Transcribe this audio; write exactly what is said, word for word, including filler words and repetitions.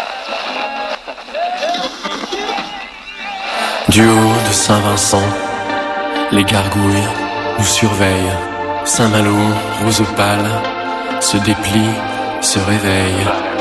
Du haut de Saint-Vincent, les gargouilles nous surveillent. Saint-Malo, rose pâle, se déplie, se réveille.